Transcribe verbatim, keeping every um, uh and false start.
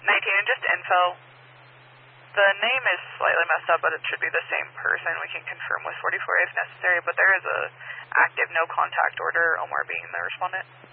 nineteen, and just info. The name is slightly messed up, but it should be the same person. We can confirm with forty-four if necessary, but there is a active no contact order, Omar being the respondent.